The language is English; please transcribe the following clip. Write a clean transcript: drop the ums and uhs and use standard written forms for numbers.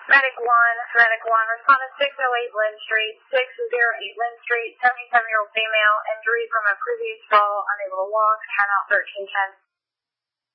Medic 1, respondent 608 Lynn Street, 608 Lynn Street, 77-year-old female, injury from a previous fall, unable to walk, turnout 1310.